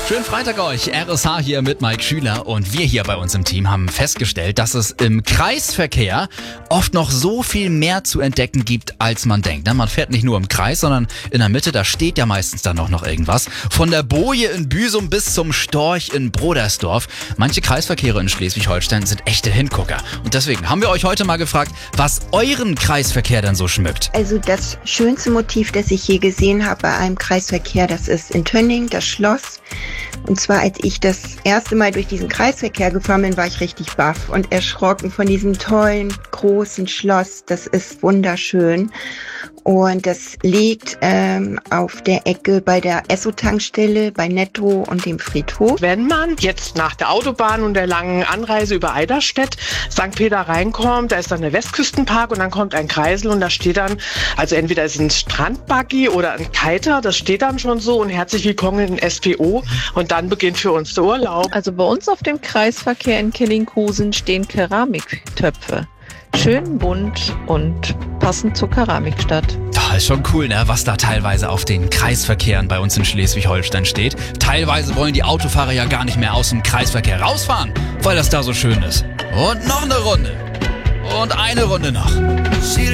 Schönen Freitag euch, RSH hier mit Mike Schüler und wir hier bei uns im Team haben festgestellt, dass es im Kreisverkehr oft noch so viel mehr zu entdecken gibt, als man denkt. Man fährt nicht nur im Kreis, sondern in der Mitte, da steht ja meistens dann noch irgendwas. Von der Boje in Büsum bis zum Storch in Brodersdorf. Manche Kreisverkehre in Schleswig-Holstein sind echte Hingucker. Und deswegen haben wir euch heute mal gefragt, was euren Kreisverkehr denn so schmückt. Also das schönste Motiv, das ich je gesehen habe bei einem Kreisverkehr, das ist in Tönning, das Schloss. Und zwar, als ich das erste Mal durch diesen Kreisverkehr gefahren bin, war ich richtig baff und erschrocken von diesem tollen, großen Schloss. Das ist wunderschön. Und das liegt auf der Ecke bei der Esso-Tankstelle, bei Netto und dem Friedhof. Wenn man jetzt nach der Autobahn und der langen Anreise über Eiderstedt, St. Peter reinkommt, da ist dann der Westküstenpark und dann kommt ein Kreisel und da steht dann, also entweder ist ein Strandbuggy oder ein Kiter, das steht dann schon so und herzlich willkommen in SPO und dann beginnt für uns der Urlaub. Also bei uns auf dem Kreisverkehr in Kellinghusen stehen Keramiktöpfe. Schön bunt und passend zur Keramikstadt. Das ist schon cool, ne? Was da teilweise auf den Kreisverkehren bei uns in Schleswig-Holstein steht. Teilweise wollen die Autofahrer ja gar nicht mehr aus dem Kreisverkehr rausfahren, weil das da so schön ist. Und noch eine Runde. Und eine Runde noch.